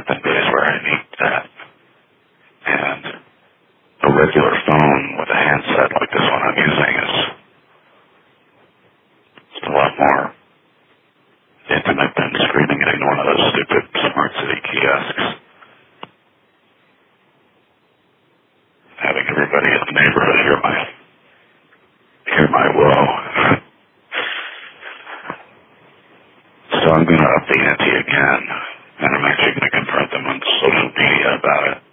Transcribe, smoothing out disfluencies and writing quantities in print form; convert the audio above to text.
than days where I need that. And a regular phone with a handset like this one I'm using is just a lot more intimate than screaming at one of those stupid smart city kiosks. Having everybody in the neighborhood hear my woe. So I'm going to up the ante again, and I'm actually going to confront them on social media about it.